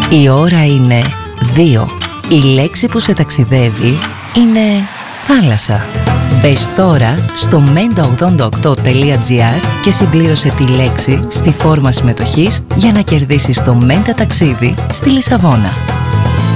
Η ώρα είναι 2. Η λέξη που σε ταξιδεύει είναι θάλασσα. Μπες τώρα στο menta88.gr και συμπλήρωσε τη λέξη στη φόρμα συμμετοχής για να κερδίσεις το Menta ταξίδι στη Λισαβόνα.